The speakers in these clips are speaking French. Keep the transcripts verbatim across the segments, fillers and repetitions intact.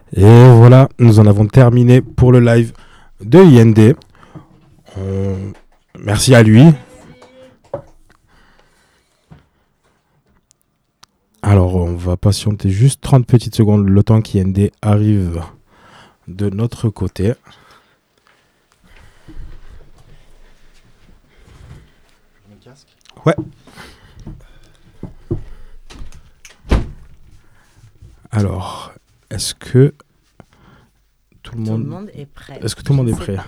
Et voilà, nous en avons terminé pour le live de I N D. On... Merci à lui. Alors, on va patienter juste trente petites secondes, le temps qu'I N D arrive de notre côté. Je mets le casque ? Ouais. Alors, est-ce que tout le, tout monde... le monde est prêt? Est-ce que tout le monde est prêt?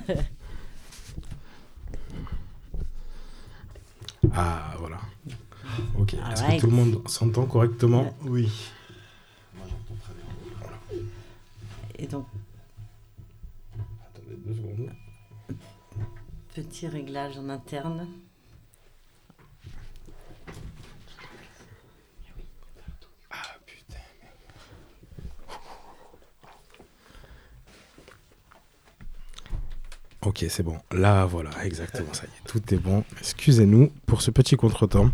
Ah, voilà. Ok. All Est-ce right. que tout le monde s'entend correctement? Yeah. Oui. Moi j'entends très bien. Et donc, Attendez deux secondes. petit réglage en interne. Ah putain. Ok, c'est bon. Là, voilà, exactement, ça y est, tout est bon. Excusez-nous pour ce petit contretemps.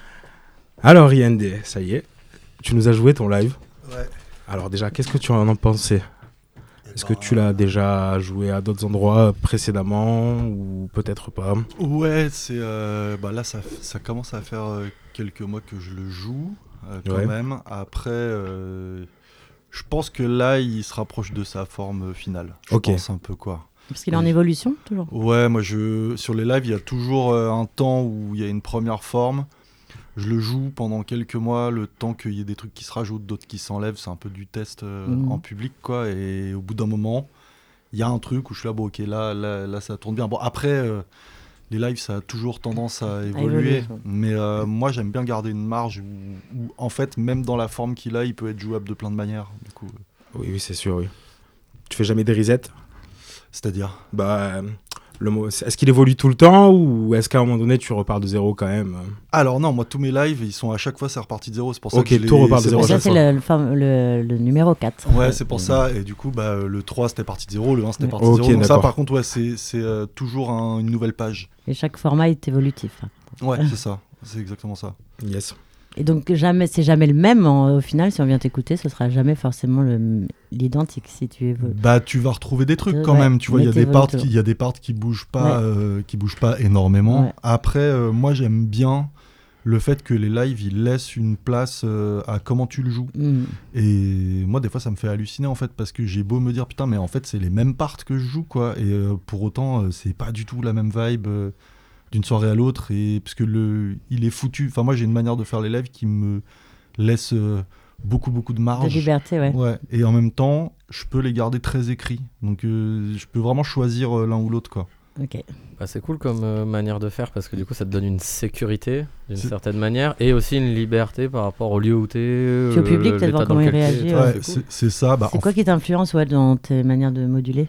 Alors, I N D, ça y est, tu nous as joué ton live. Ouais. Alors déjà, qu'est-ce que tu en as pensé? Est-ce que ben, tu l'as déjà joué à d'autres endroits précédemment ou peut-être pas? Ouais, c'est euh, bah là ça, ça commence à faire euh, quelques mois que je le joue euh, quand Ouais. même. Après, euh, je pense que là il se rapproche de sa forme finale. Je Ok. pense un peu quoi. Parce qu'il est en évolution, toujours. Ouais, moi je sur les lives il y a toujours euh, un temps où il y a une première forme. Je le joue pendant quelques mois, le temps qu'il y ait des trucs qui se rajoutent, d'autres qui s'enlèvent. C'est un peu du test euh, Mhm. en public, quoi. Et au bout d'un moment, il y a un truc où je suis là, bon, ok, là, là, là ça tourne bien. Bon, après, euh, les lives, ça a toujours tendance à évoluer. évoluer, ouais. Mais euh, moi, j'aime bien garder une marge où, où, en fait, même dans la forme qu'il a, il peut être jouable de plein de manières. Du coup, euh, Oui, oui, c'est sûr, oui. Tu fais jamais des resets? c'est-à-dire Bah, euh, le mot, est-ce qu'il évolue tout le temps ou est-ce qu'à un moment donné tu repars de zéro quand même? Alors non, moi, tous mes lives, ils sont à chaque fois, c'est reparti de zéro. C'est pour ça Ok, que je tout les- repart de c'est zéro pour Ça, à ça- chaque c'est le, le, fam- le, le numéro quatre. Ouais, c'est pour ça. Et du coup, bah, euh, le trois, c'était parti de zéro. Le un, c'était Ouais. parti de Ok, zéro. Donc ça, d'accord. par contre, ouais, c'est, c'est euh, toujours un- une nouvelle page. Et chaque format est évolutif. hein. Ouais, c'est ça. C'est exactement ça. Yes. Et donc, jamais, c'est jamais le même. en- au final, si on vient t'écouter, ce sera jamais forcément le, l'identique si tu évolues. Bah, tu vas retrouver des trucs Euh, quand ouais, même. Tu vois, il y a mais des parts t'évolues qui, il y a des parts qui bougent pas, Ouais. euh, qui bougent pas énormément. Ouais. Après, euh, moi, j'aime bien le fait que les lives, ils laissent une place euh, à comment tu le joues. Mhm. Et moi, des fois, ça me fait halluciner en fait, parce que j'ai beau me dire putain, mais en fait, c'est les mêmes parts que je joue, quoi. Et euh, pour autant, euh, c'est pas du tout la même vibe euh, d'une soirée à l'autre. Et parce que le, il est foutu. Enfin, moi, j'ai une manière de faire les lives qui me laisse euh, beaucoup, beaucoup de De marge. liberté, ouais. Ouais. Et en même temps, je peux les garder très écrits. Donc, euh, je peux vraiment choisir euh, l'un ou l'autre, quoi. Ok. Bah, c'est cool comme euh, manière de faire parce que du coup ça te donne une sécurité d'une C'est- certaine manière et aussi une liberté par rapport au lieu où t'es. euh, Puis au public, le- peut-être voir l'état comment dans il lequel t'es, réagit, tout ouais. ça, Ouais, c'est cool. c'est, c'est ça. Bah, C'est en quoi qui t'influence ouais, dans tes manières de moduler?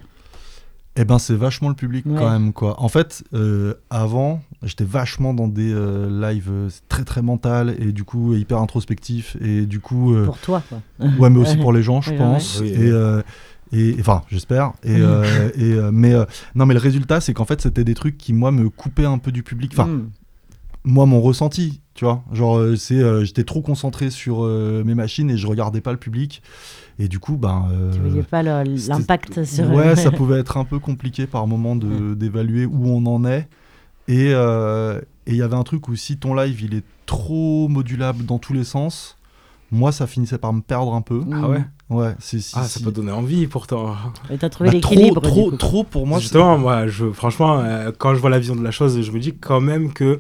Eh ben, c'est vachement le public Ouais. quand même, quoi. En fait, euh, avant, j'étais vachement dans des euh, lives euh, très très mental et du coup hyper introspectif et du coup, euh, Pour toi, quoi. ouais, mais aussi pour les gens, je Oui, pense. ouais. Oui, Et, oui. euh, et enfin, j'espère. Et, euh, et euh, mais euh, non, mais le résultat, c'est qu'en fait, c'était des trucs qui moi me coupaient un peu du public. Enfin, Mhm. moi, mon ressenti, tu vois. Genre, euh, c'est, euh, j'étais trop concentré sur euh, mes machines et je regardais pas le public. Et du coup, ben. euh, Tu voyais pas le- c'était- l'impact sur... Ouais, ça pouvait être un peu compliqué par moment de, d'évaluer où on en est. Et euh, et il y avait un truc où si ton live il est trop modulable dans tous les sens, moi ça finissait par me perdre un peu. Mhm. Ah ouais? Ouais, c'est si, Ah, si. ça peut donner envie pourtant. Et t'as trouvé Bah, l'équilibre, trop, trop, du coup. trop pour moi. Justement, moi, je, franchement, euh, quand je vois la vision de la chose, je me dis quand même que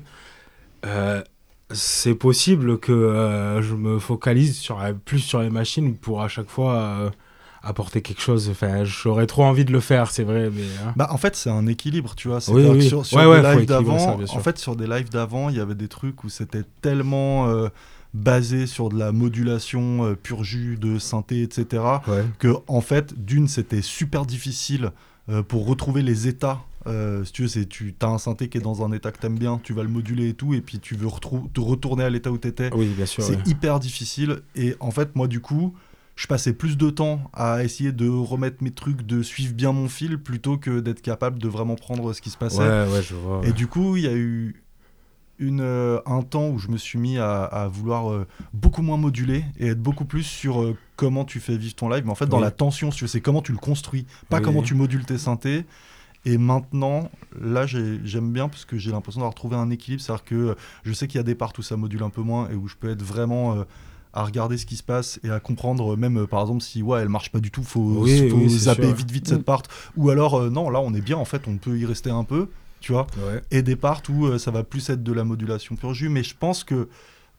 euh, c'est possible que euh, je me focalise sur, euh, plus sur les machines pour à chaque fois euh, apporter quelque chose. Enfin, j'aurais trop envie de le faire, c'est vrai, mais... hein. Bah, en fait, c'est un équilibre, tu vois. C'est Oui, oui. sur, sur Ouais, des ouais, faut lives équilibrer ça, d'avant, bien sûr. en fait, sur des lives d'avant, il y avait des trucs où c'était tellement euh, basé sur de la modulation euh, pur jus de synthé, et cetera, Ouais. que en fait, d'une, c'était super difficile euh, pour retrouver les états. Euh, si tu veux, c'est, tu as un synthé qui est dans un état que t'aimes bien, tu vas le moduler et tout, et puis tu veux retrou- te retourner à l'état où t'étais. Oui, bien sûr. C'est ouais. hyper difficile. Et en fait, moi, du coup, je passais plus de temps à essayer de remettre mes trucs, de suivre bien mon fil, plutôt que d'être capable de vraiment prendre ce qui se passait. Ouais, ouais, je vois. Et du coup, il y a eu une, euh, un temps où je me suis mis à, à vouloir euh, beaucoup moins moduler et être beaucoup plus sur euh, comment tu fais vivre ton live, mais en fait dans Oui. la tension, si tu veux, c'est comment tu le construis, pas Oui. comment tu modules tes synthés. Et maintenant, là, j'ai, j'aime bien parce que j'ai l'impression d'avoir trouvé un équilibre, c'est-à-dire que euh, je sais qu'il y a des parts où ça module un peu moins et où je peux être vraiment... Euh, à regarder ce qui se passe et à comprendre euh, même euh, par exemple si ouais elle marche pas du tout, faut, Oui, faut oui, c'est zapper sûr. vite vite Mm. cette part, ou alors euh, non là on est bien en fait, on peut y rester un peu, tu vois, Ouais. et des parts où euh, ça va plus être de la modulation pur jus, mais je pense que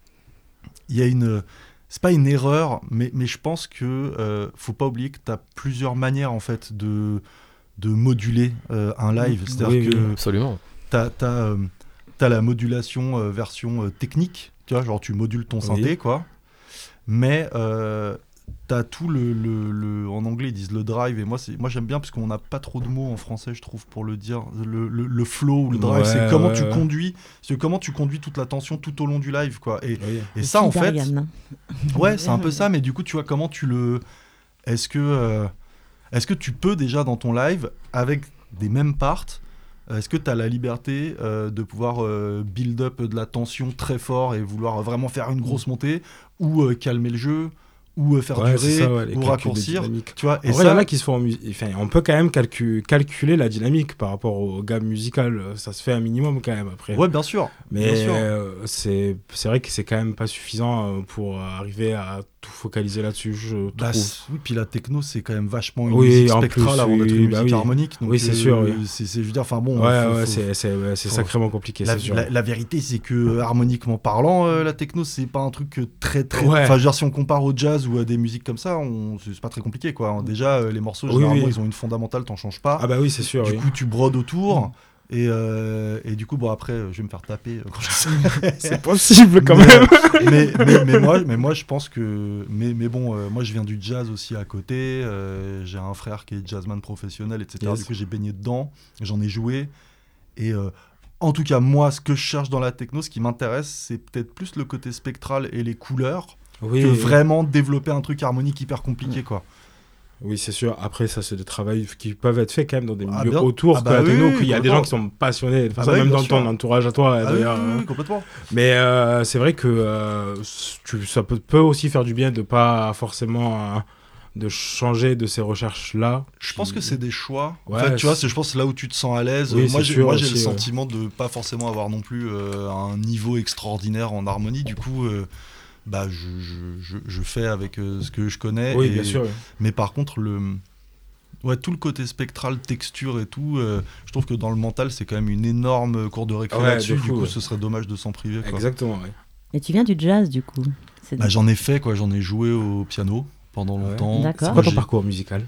il y a une, c'est pas une erreur, mais, mais je pense que euh, faut pas oublier que tu as plusieurs manières en fait de, de moduler euh, un live, Mm. c'est-à-dire Oui, que oui. Absolument. t'as, t'as, euh, t'as la modulation euh, version euh, technique, tu vois, genre tu modules ton synthé, Oui. quoi. Mais euh, t'as tout le, le, le- en anglais ils disent le drive, et moi, c'est, moi j'aime bien parce qu'on n'a pas trop de mots en français je trouve pour le dire, le, le, le flow ou le drive, Ouais, c'est comment ouais, tu ouais. conduis, c'est comment tu conduis toute la tension tout au long du live, quoi. Et, Oui. et Le ça en fil fait, d'Ariane, hein. ouais c'est un peu ça, mais du coup tu vois comment tu le, est-ce que, euh, est-ce que tu peux déjà dans ton live avec des mêmes parts, est-ce que tu as la liberté euh, de pouvoir euh, build up de la tension très fort et vouloir vraiment faire une grosse montée, ou euh, calmer le jeu, ou euh, faire Ouais, c'est durer, ça, ouais, les ou calculs de raccourcir, dynamique. tu vois. Et En vrai, il y ça, en a qui se font en musique. Enfin, on peut quand même calcu- calculer la dynamique par rapport aux gammes musicales. Ça se fait un minimum quand même après. ouais, bien sûr. Mais bien sûr. euh, c'est c'est vrai que c'est quand même pas suffisant euh, pour arriver à tout focaliser là-dessus, je Bah, trouve. c- oui, puis la techno, c'est quand même vachement une Oui, musique en spectrale plus, avant d'être oui, une bah musique oui. harmonique. Donc, Oui, c'est euh, sûr, oui. C'est, c'est, je veux dire, enfin bon. Ouais, faut- ouais, faut- c'est c'est ouais, c'est faut- sacrément compliqué, La, c'est sûr. la- la vérité, c'est que euh, harmoniquement parlant, euh, la techno, c'est pas un truc euh, très très. Ouais. Enfin, je veux dire, si on compare au jazz ou à des musiques comme ça, on... c'est c'est pas très compliqué, quoi. Déjà, euh, les morceaux, Oui, généralement, oui. ils ont une fondamentale, t'en changes pas. Ah bah oui, c'est sûr, Du oui. coup, tu brodes autour. Et, euh, et du coup, bon, après, euh, je vais me faire taper euh, quand je C'est possible quand mais, même. euh, mais, mais, mais moi, mais moi, je pense que. Mais, mais bon, euh, moi, je viens du jazz aussi à côté. euh, j'ai un frère qui est jazzman professionnel, et cetera. Yes. Du coup, j'ai baigné dedans. J'en ai joué. Et euh, en tout cas, moi, ce que je cherche dans la techno, ce qui m'intéresse, c'est peut-être plus le côté spectral et les couleurs Oui, que oui. vraiment développer un truc harmonique hyper compliqué, quoi. Oui, c'est sûr. Après, ça, c'est des travaux qui peuvent être faits quand même dans des Ah, milieux bien- autour ah que bah la oui, techno, oui, qu'il y a des complètement. gens qui sont passionnés, de toute Ah façon, bah oui, même bien dans sûr. ton entourage à toi, Ah oui, d'ailleurs. oui, oui, hein. oui, complètement. Mais euh, c'est vrai que euh, tu, ça peut, peut aussi faire du bien de pas forcément euh, de changer de ces recherches-là. Je pense que c'est des choix. En Ouais, fait, tu vois, c'est- c'est, je pense que là où tu te sens à l'aise. Oui, Euh, moi, c'est j'ai, sûr moi, j'ai aussi, le ouais. sentiment de pas forcément avoir non plus euh, un niveau extraordinaire en harmonie. Du coup, euh, bah, je, je, je, je fais avec euh, ce que je connais. Oui, et- bien sûr. oui. Mais par contre, le, ouais, tout le côté spectral, texture et tout, euh, je trouve que dans le mental, c'est quand même une énorme cour de récré Ouais, là-dessus. de Du fou, coup, ouais. ce serait dommage de s'en priver, quoi. Exactement, oui. Et tu viens du jazz, du coup. C'est- Bah, j'en ai fait, quoi. J'en ai joué au piano pendant Ouais. longtemps. D'accord. C'est Moi, quoi ton j'ai- parcours musical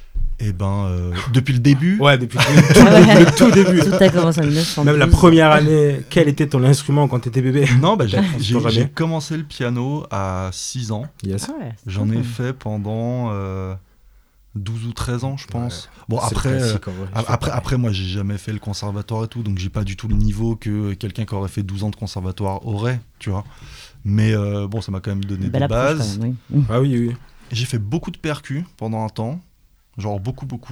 Eh ben, euh, depuis le début. Ouais, depuis le tout, Ouais. le tout début. Tout a commencé en mille neuf cent douze. Même la première année, quel était ton instrument quand t'étais bébé? Non, bah, j'ai, Sait-on j'ai, jamais. j'ai commencé le piano à six ans. Yes. Ah ouais, c'est J'en ai cool. fait pendant euh, douze ou treize ans, je pense. Bon, C'est le après, classique, en vrai. euh, Je fais après, pareil. après, moi, j'ai jamais fait le conservatoire et tout, donc j'ai pas du tout le niveau que quelqu'un qui aurait fait douze ans de conservatoire aurait, tu vois. Mais euh, bon, ça m'a quand même donné Belle des approche, bases. quand même, oui. Ah oui, oui. J'ai fait beaucoup de percus pendant un temps, genre beaucoup, beaucoup.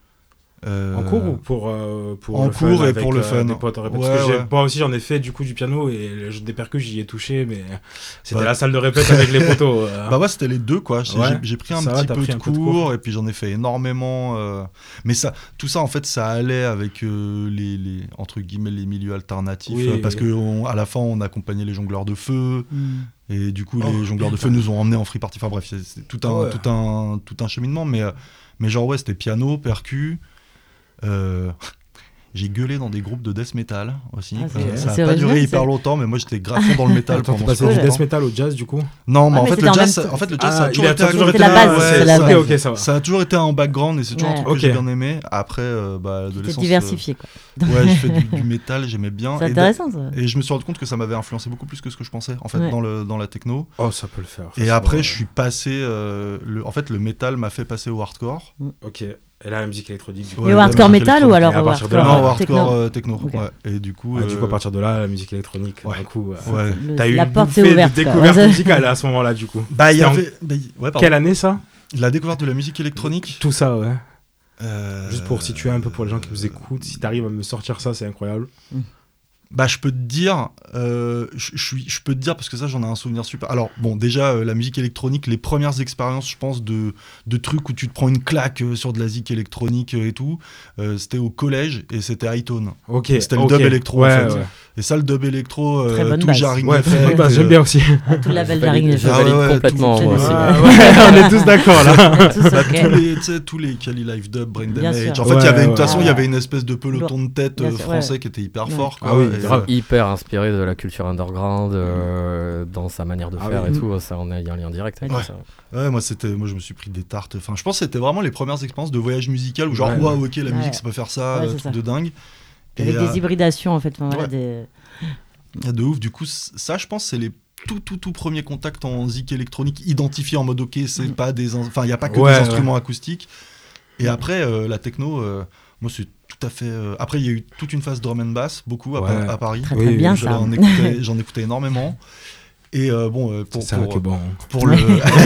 Euh, En cours ou pour, euh, pour en le fun cours et avec, pour le euh, fun. des potes en répète Ouais, Parce que j'ai- ouais. moi aussi j'en ai fait du coup du piano et le jeu des percus j'y ai touché, mais c'était Bah- la salle de répète avec les poteaux. euh. Bah ouais, c'était les deux, quoi. J'ai, Ouais. j'ai- j'ai pris un Ça va, petit t'as peu, pris de un peu de cours, cours. et puis j'en ai fait énormément. euh, Mais ça, tout ça, en fait, ça allait avec euh, les, les, entre guillemets, les milieux alternatifs. Oui, euh, parce oui. qu'à la fin, on accompagnait les jongleurs de feu. Mm. Et du coup, Oh, les jongleurs de feu putain. nous ont emmenés en free party. Enfin bref, c'est, c'est tout, un, Ah ouais. tout, un, tout un cheminement. Mais, euh, mais genre, ouais, c'était piano, percu. Euh... J'ai gueulé dans des groupes de death metal aussi. Ah, Euh, c'est- ça n'a c'est pas duré original, hyper c'est- longtemps, mais moi j'étais grave fond dans le métal Attends, t'es pendant passé ce du temps. death metal au jazz du coup? Non, mais Ouais, en mais fait, c'était le en jazz, même ça- en fait, le jazz, Ah, ça a il toujours a été à toujours côté. été la base, Ouais, c'est la ça- base. Ok, ok, ça va. Ça a toujours été un background et c'est toujours un Ouais. truc que Ok. j'ai bien aimé. Après, euh, bah, T'es l'adolescence. diversifié, quoi. euh, ouais, j'ai fait du, du métal, j'aimais bien. C'est Et, intéressant, ça. et je me suis rendu compte que ça m'avait influencé beaucoup plus que ce que je pensais, en fait, Ouais. dans, le, dans la techno. Oh, ça peut le faire. Et facilement, après, ouais. je suis passé. euh, le, en fait, le métal m'a fait passer au hardcore. Ok. Et là, la musique électronique du coup. Ouais, Mais au la hardcore musique métal ou alors Et à au partir de hardcore là, non, ouais. techno hardcore euh, techno. Ok. Ouais. Et du coup. Ah, du coup, à euh, partir de là, la musique électronique, Ouais. d'un coup, euh, ouais. Le- t'as eu La une porte bouffée est de ouverte, quoi. découverte Ouais, musicale à ce moment-là, du coup. Bah, il y C'était en- avait. bah, y- ouais, pardon. Quelle année ça? La découverte de la musique électronique. Tout ça, ouais. euh, Juste pour situer un peu pour les gens qui nous écoutent, si t'arrives à me sortir ça, c'est incroyable. Bah, je peux te dire, euh, je, je, suis, je peux te dire parce que ça, j'en ai un souvenir super. Alors, bon, déjà, euh, la musique électronique, les premières expériences, je pense, de, de trucs où tu te prends une claque euh, sur de la zik électronique euh, et tout, euh, c'était au collège et c'était Hightone. Ok. C'était le ok. dub électro, Ouais, en fait. ouais. Et ça, le dub électro, Très euh, bonne tout base. jarring Ouais, effect, très- bah, j'aime euh, bien aussi. Tout le label Je valide- Jarring. je Ah valide ouais, ouais, complètement, tout- moi tout- aussi. Ouais, ouais, on est tous d'accord là. Tous Bah, ok. tous les, tu sais, tous les Kali Live Dub, Brain Bien Damage. sûr. En fait, il Ouais, y avait une- de ouais. toute façon, il y Ah, avait ouais. une espèce de peloton de tête Bien euh, sûr, français ouais. qui était hyper Ouais. fort. Quoi, Ah oui, et, grave. euh, Hyper inspiré de la culture underground, euh, dans sa manière de Ah faire oui. et tout. Ça, on a il y a un lien direct avec Ouais. ça. Ouais, moi, c'était, moi, je me suis pris des tartes. Enfin, je pense que c'était vraiment les premières expériences de voyage musical où genre, Ouais. waouh, ok, la Ouais. musique, ça peut faire ça, Ouais, euh, c'est truc ça. de dingue. Avec Et, des euh, hybridations, en fait. Enfin, voilà, ouais. des... Ah, de ouf, du coup, c- ça, je pense, c'est les tout, tout, tout premiers contacts en zik électronique identifiés en mode ok, c'est Mhm. pas des. in- Enfin, il n'y a pas que Ouais, des ouais. instruments acoustiques. Et après, euh, la techno, euh, moi, c'est tout à fait. euh, Après, il y a eu toute une phase drum and bass, beaucoup à, Ouais. à Paris. Très Oui, très bien oui, J'en ça. écoutais, j'en écoutais énormément. Et euh, bon, euh, pour, C'est ça pour, qui est bon. pour le.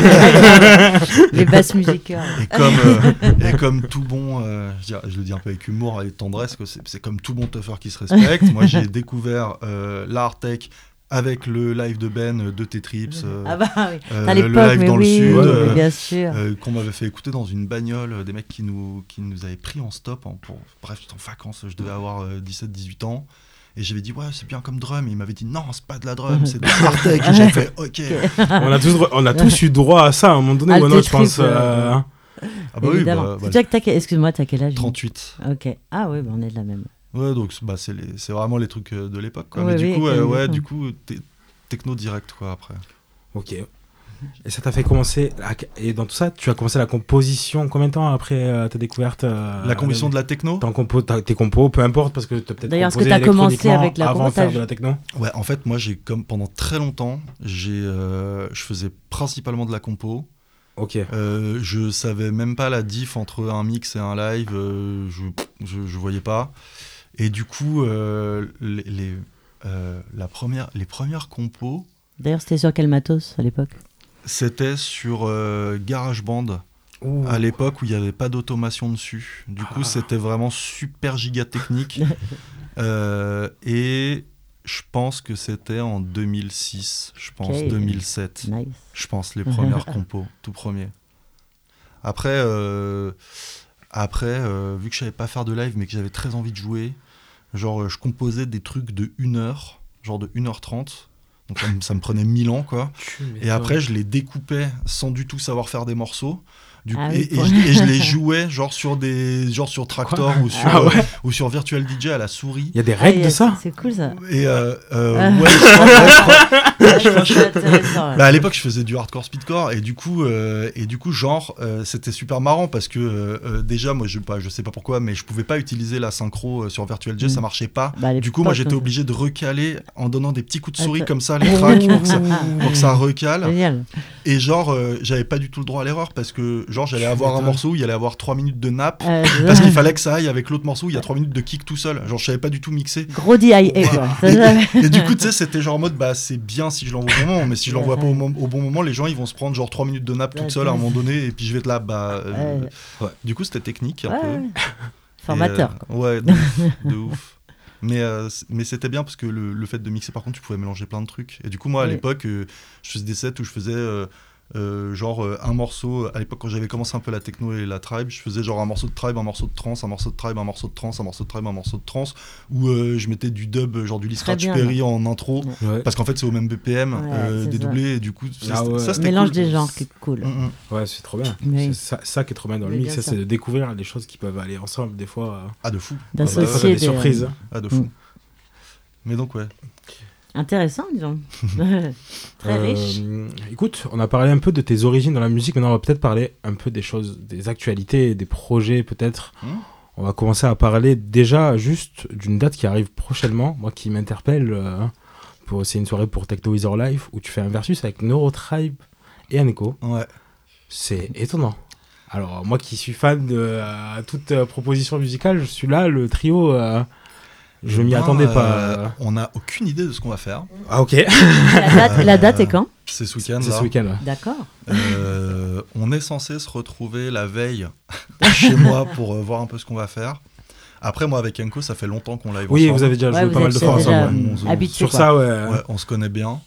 Les basses musicales. Et comme, euh, et comme tout bon, euh, je, dirais- je le dis un peu avec humour et tendresse, que c'est, c'est comme tout bon tougher qui se respecte. Moi, j'ai découvert euh, l'art tech avec le live de Ben euh, de T-Trips, euh, Ah bah oui. euh, À le l'époque, live mais dans oui, le sud, oui, euh, bien sûr. euh, qu'on m'avait fait écouter dans une bagnole, euh, des mecs qui nous, qui nous avaient pris en stop. En, pour, bref, j'étais en vacances, je devais avoir euh, dix-sept dix-huit ans. Et j'avais dit, ouais, c'est bien comme drum. Et il m'avait dit, non, c'est pas de la drum, c'est de l'art tech. Et j'ai fait, ok. On a tous, on a tous eu droit à ça à un moment donné. Ah, ou le non, je pense. T-Trip, euh, euh, Ah bah oui, Évidemment. bah, bah, C'est toi que t'as quel- Excuse-moi, t'as quel âge Julie trente-huit. Ok. Ah oui, bah, on est de la même. Ouais, donc c'est- bah, c'est, les, c'est vraiment les trucs euh, de l'époque. Quoi. Ouais, Mais du oui, coup, avec euh, les- ouais, ouais. du coup, t- techno direct, quoi, après. Ok. Et ça t'a fait commencer. la- Et dans tout ça, tu as commencé la composition combien de temps après euh, ta découverte euh, La composition de la techno T'en compo, t'as- tes compos, peu importe, parce que t'as peut-être D'ailleurs, est-ce que composé t'as commencé électroniquement avec la avant de compo, faire t'as- de la techno. Ouais, en fait, moi, j'ai comme pendant très longtemps, j'ai, euh, je faisais principalement de la compo. Ok. Euh, je savais même pas la diff entre un mix et un live. euh, je, je, je voyais pas. Et du coup, euh, les, les, euh, la première, les premières compos, D'ailleurs, c'était sur quel matos à l'époque c'était sur euh, GarageBand. Ouh. À l'époque où il n'y avait pas d'automation dessus. Du coup, Ah. c'était vraiment super giga technique. Euh, et je pense que c'était en deux mille six, je pense, Ok. deux mille sept. Nice. Je pense, les premières compos, tout premier. Après, euh, après euh, vu que je savais pas faire de live, mais que j'avais très envie de jouer, genre, euh, je composais des trucs de une heure, genre de une heure trente. Donc ça me, ça me prenait mille ans, quoi. Et après, je les découpais sans du tout savoir faire des morceaux. Du, Ah et, oui, et pour- je, et je les jouais genre sur des genre sur Tractor ou sur Ah ouais. euh, ou sur Virtual D J à la souris. Il y a des Ah, règles yes, de ça. C'est cool ça. Et euh, euh, Ah. ouais, je crois- ouais, je crois- Ouais, je trouve ça intéressant. ouais. bah, à l'époque, je faisais du hardcore speedcore et du coup, euh, et du coup, genre, euh, c'était super marrant parce que euh, euh, déjà, moi, je, pas, je sais pas pourquoi, mais je pouvais pas utiliser la synchro euh, sur Virtual D J, Mm. ça marchait pas. Bah, à Du coup, moi, l'époque, j'étais hein. obligé de recaler en donnant des petits coups de souris Attends. comme ça, les tracks, pour que ça, pour que ça recale. Génial. Et genre, euh, j'avais pas du tout le droit à l'erreur parce que, genre, j'allais avoir un m'étonnes. morceau où il y allait avoir trois minutes de nappe. Euh, Parce qu'il fallait que ça aille avec l'autre morceau où il y a trois minutes de kick tout seul. Genre, je savais pas du tout mixer. Gros D I A quoi. Ça, ça- Et du coup, tu sais, c'était genre en mode, bah, c'est bien si je l'envoie au bon moment, mais si je l'envoie pas au, mo- au bon moment, les gens, ils vont se prendre genre trois minutes de nappe toute seule à un moment donné, et puis je vais être là, bah. euh, Ouais. ouais. Du coup, c'était technique un Ouais, peu. ouais. Formateur. Et, euh, ouais, de ouf. de ouf. Mais, euh, c- mais c'était bien parce que le, le fait de mixer, par contre, tu pouvais mélanger plein de trucs. Et du coup, moi, à Oui. l'époque, euh, je faisais des sets où je faisais. euh, euh, genre euh, un morceau, à l'époque quand j'avais commencé un peu la techno et la tribe, je faisais genre un morceau de tribe, un morceau de trance, un morceau de tribe, un morceau de trance, un morceau de tribe, un morceau de trance, où euh, je mettais du dub, genre du Lee Très Scratch bien, Perry en intro, Ouais. parce qu'en fait c'est au même B P M, Ouais, euh, c'est dédoublé, et du coup c'est- Ah ouais. ça c'était Mélange cool. des genres qui est cool. Mm, mm. Ouais, c'est trop bien. Oui. C'est ça, ça qui est trop bien dans le Mais mix, bien ça, sûr. c'est de découvrir des choses qui peuvent aller ensemble des fois. euh, Ah de fou, des fois, D'associer t'as des des- surprises. ah de fou. Mm. Mais donc ouais. Intéressant, disons. Très Euh, riche. Écoute, on a parlé un peu de tes origines dans la musique, maintenant on va peut-être parler un peu des choses, des actualités, des projets peut-être. Hmm. On va commencer à parler déjà juste d'une date qui arrive prochainement, moi qui m'interpelle. euh, pour, c'est une soirée pour Techno Is Our Life où tu fais un versus avec Neurotribe et Aneko. Ouais. C'est étonnant. Alors moi qui suis fan de euh, toute euh, proposition musicale, je suis là, le trio, euh, je m'y Ben, attendais euh, pas. On n'a aucune idée de ce qu'on va faire. Ah ok, Et la date, et la date est quand C'est ce week-end c'est là. ce week-end. ouais. D'accord. Euh, on est censé se retrouver la veille chez moi pour euh, voir un peu ce qu'on va faire. Après, moi, avec Enko, ça fait longtemps qu'on live Oui, ensemble. vous avez déjà Ouais, joué vous pas mal êtes de fois déjà ensemble. ouais. ouais. on- habitués, Sur quoi. ça, ouais. Ouais, on se connaît bien.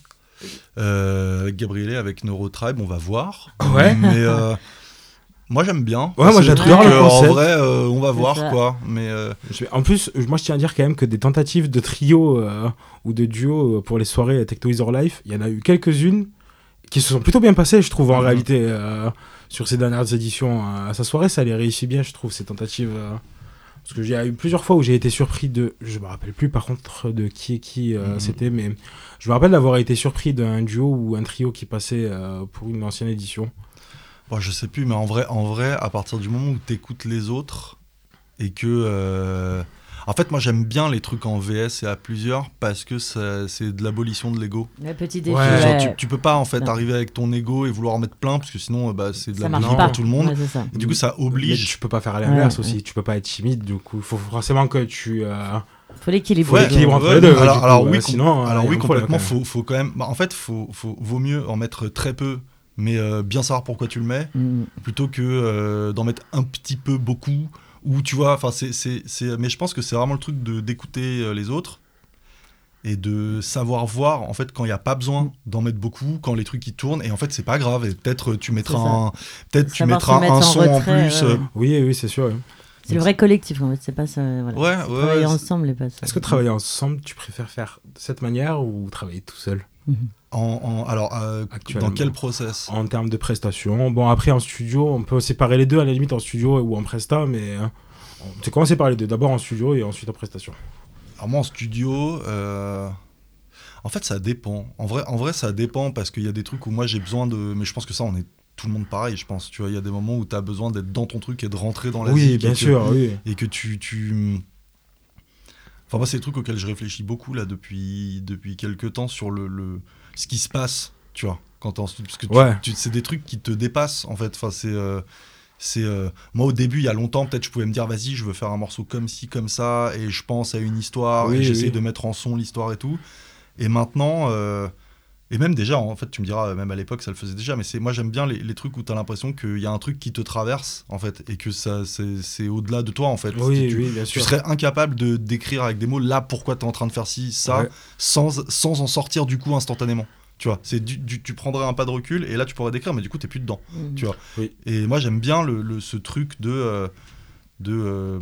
Euh, avec Gabriele, avec Neurotribe, on va voir. Ouais. Mais euh, moi, j'aime bien. Ouais, moi, c'est des j'adore trucs, le euh, En concept. vrai, euh, on va C'est voir, ça. quoi. Mais euh, Je vais- En plus, moi je tiens à dire quand même que des tentatives de trio euh, ou de duo euh, pour les soirées Techno Is Our Life, il y en a eu quelques-unes qui se sont plutôt bien passées, je trouve, en Mhm. réalité, euh, sur ces dernières éditions. À sa soirée, ça les réussit bien, je trouve, ces tentatives. euh, Parce que j'ai eu plusieurs fois où j'ai été surpris de. Je me rappelle plus par contre de qui et qui euh, Mhm. c'était, mais je me rappelle d'avoir été surpris d'un duo ou un trio qui passait euh, pour une ancienne édition. bon, je sais plus, mais en vrai, en vrai, à partir du moment où t'écoutes les autres et que. euh, En fait, moi, j'aime bien les trucs en V S et à plusieurs parce que ça- c'est de l'abolition de l'ego. Le petit défi. Ouais. Genre, ouais. tu, tu peux pas en fait Non. arriver avec ton ego et vouloir en mettre plein parce que sinon, euh, bah, c'est de Ça la marche bouillie pas. pour tout le monde. Ouais, c'est ça. Et du coup, ça Mais oblige. tu peux pas faire à l'inverse Ouais, aussi, ouais. tu peux pas être timide, du coup, il faut forcément que tu. euh, Faut l'équilibre. Faut Ouais, l'équilibre entre ouais, les deux. Alors, du coup, alors euh, oui, com- sinon, euh, alors il y a oui, un problème, complètement. quand même. Faut, faut quand même. Bah, en fait, faut, faut, vaut mieux en mettre très peu, mais euh, bien savoir pourquoi tu le mets, Mm. plutôt que euh, d'en mettre un petit peu beaucoup. Ou tu vois, enfin, c'est, c'est, c'est. Mais je pense que c'est vraiment le truc de d'écouter euh, les autres et de savoir voir en fait quand il y a pas besoin d'en mettre beaucoup, quand les trucs qui tournent. Et en fait, c'est pas grave. Et peut-être tu mettras C'est ça. un, peut-être tu Savoir se mettras mettre un en son en retrait, plus. ouais. euh, Oui, oui, c'est sûr. ouais. C'est le vrai collectif en fait, c'est pas ça. Voilà. Ouais, C'est ouais, travailler ouais, ensemble et pas ça. Est-ce que travailler ensemble, tu préfères faire de cette manière ou travailler tout seul Mhm. En, en- alors, euh, Actuellement. dans quel process? en termes de prestations? Bon, après, en studio, on peut séparer les deux à la limite en studio ou en presta, mais euh, on peut commencer par les deux. D'abord en studio et ensuite en prestation. Alors moi en studio, euh, en fait ça dépend. En vrai, en vrai ça dépend parce qu'il y a des trucs où moi j'ai besoin de... Mais je pense que ça on est tout le monde pareil, je pense. Tu vois, il y a des moments où tu as besoin d'être dans ton truc et de rentrer dans la Oui, zik bien et que- sûr, oui. Et que tu... tu... Enfin moi c'est des trucs auxquels je réfléchis beaucoup là depuis, depuis quelques temps sur le, le... ce qui se passe, tu vois, quand t'es en studio. Parce que tu- Ouais. tu- c'est des trucs qui te dépassent en fait. Enfin c'est... euh, C'est euh, moi au début il y a longtemps peut-être je pouvais me dire vas-y je veux faire un morceau comme ci comme ça et je pense à une histoire Oui, et j'essaie oui. de mettre en son l'histoire et tout et maintenant euh, et même déjà en fait tu me diras même à l'époque ça le faisait déjà mais c'est moi j'aime bien les, les trucs où t'as l'impression qu'il y a un truc qui te traverse en fait et que ça c'est, c'est au-delà de toi en fait. Oui, tu, oui, bien tu sûr. serais incapable de décrire avec des mots là pourquoi t'es en train de faire ci ça Ouais. sans, sans en sortir du coup instantanément. Tu vois, c'est du, du- tu prendrais un pas de recul et là tu pourrais décrire mais du coup t'es plus dedans. Mhm. Tu vois. Oui. Et moi j'aime bien le, le- ce truc de, euh, de euh,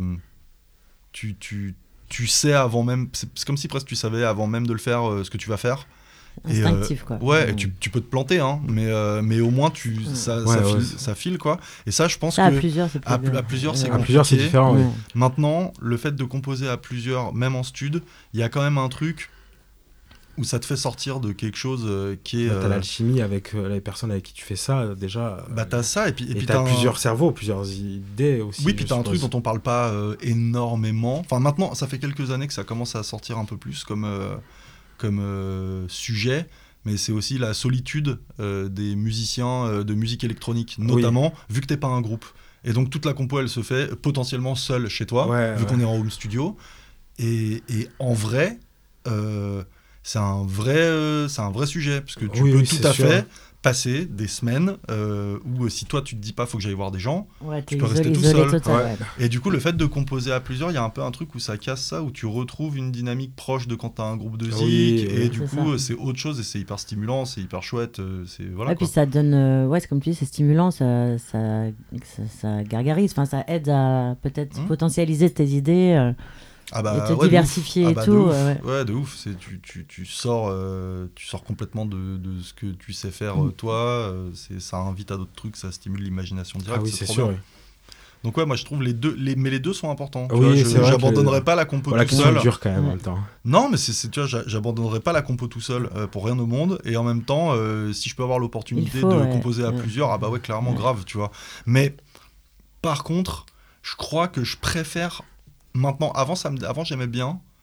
tu, tu, tu sais avant même, c'est, c'est comme si presque tu savais avant même de le faire euh, ce que tu vas faire. Et, euh, Instinctif quoi. Ouais, et Mhm. tu, tu peux te planter, hein, mais, euh, mais au moins tu, ça, Ouais, ça, ouais, file, c'est- ça file quoi. Et ça je pense Ça, à que plusieurs, c'est plus à, bien. à plusieurs c'est À Ouais. plusieurs, c'est compliqué. différent. oui. Ouais. Maintenant, le fait de composer à plusieurs, même en stud, il y a quand même un truc où ça te fait sortir de quelque chose euh, qui est... Bah, t'as euh, l'alchimie avec euh, les personnes avec qui tu fais ça, euh, déjà. euh, bah t'as ça et puis, et et puis t'as un- plusieurs cerveaux, plusieurs idées aussi. Oui, puis je t'as un truc suppose. dont on parle pas euh, énormément. Enfin, maintenant, ça fait quelques années que ça commence à sortir un peu plus comme, euh, comme euh, sujet, mais c'est aussi la solitude euh, des musiciens euh, de musique électronique, notamment vu que t'es pas un groupe. Et donc, toute la compo, elle se fait potentiellement seule chez toi, Ouais, vu ouais. qu'on est en home studio. Et, et en vrai, euh, c'est un vrai, euh, c'est un vrai sujet, parce que tu Oui, peux oui, tout c'est à sûr. fait passer des semaines euh, où euh, si toi tu te dis pas faut que j'aille voir des gens. Ouais, t'es peux rester isolé, tout isolé seul. total, Ouais. ouais. Et du coup, le fait de composer à plusieurs, il y a un peu un truc où ça casse ça, où tu retrouves une dynamique proche de quand t'as un groupe de zik, Oui, et oui. du C'est coup, ça. euh, c'est autre chose, et c'est hyper stimulant, c'est hyper chouette, euh, c'est voilà Ouais, quoi. puis ça donne, euh, ouais, c'est comme tu dis, c'est stimulant, ça, ça, ça, ça gargarise, enfin, ça aide à peut-être Hmm. potentialiser tes idées Ah euh, et te ouais, de ouf. diversifier Ah et bah, tout. de ouf. ouais, ouais. Ouais, de ouf. C'est, tu, tu, tu, sors, euh, tu sors complètement de, de ce que tu sais faire Mm. euh, toi. euh, c'est, ça invite à d'autres trucs, ça stimule l'imagination directe. Ah oui, c'est trop sûr. bien. oui. Donc ouais, moi je trouve les deux, les, mais les deux sont importants. Tu Oui, vois, je, c'est vrai j'abandonnerai que- pas la compo Voilà, tout question seul. dure quand même en Ouais. même temps. Non, mais c'est, c'est, tu vois, j'a- j'abandonnerai pas la compo tout seul euh, pour rien au monde. Et en même temps, euh, si je peux avoir l'opportunité Il faut, de ouais. composer à Ouais. plusieurs, ah bah ouais, clairement, Ouais. grave, tu vois. Mais par contre, je crois que je préfère maintenant. Avant, ça me, avant j'aimais bien.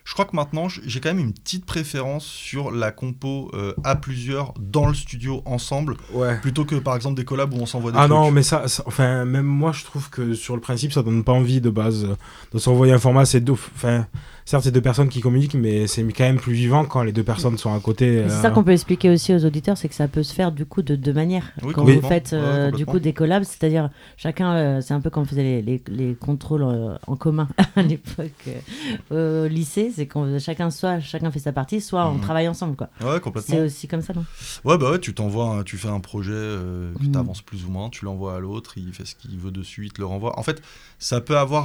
Je crois que maintenant, j- j'ai quand même une petite préférence sur la compo euh, à plusieurs dans le studio ensemble, Ouais. plutôt que par exemple des collabs où on s'envoie des Ah trucs. non, mais ça, ça- enfin, même moi, je trouve que sur le principe, ça donne pas envie de base euh, de s'envoyer un format. C'est deux, enfin, certes, c'est deux personnes qui communiquent, mais c'est quand même plus vivant quand les deux personnes sont à côté. Mais euh, c'est ça qu'on peut expliquer aussi aux auditeurs, c'est que ça peut se faire du coup de deux manières. Oui, Quand vous complètement. faites euh, Ouais, du complètement. coup des collabs, c'est-à-dire chacun, euh, c'est un peu comme on faisait les, les, les contrôles euh, en commun à l'époque euh, au lycée, c'est qu'on chacun soit chacun fait sa partie, soit on Mhm. travaille ensemble quoi. Ouais, complètement. C'est aussi comme ça, non? Ouais, bah ouais, tu t'envoies, un- tu fais un projet euh, que Mm. tu avances plus ou moins, tu l'envoies à l'autre, il fait ce qu'il veut dessus, il te le renvoie. En fait, ça peut avoir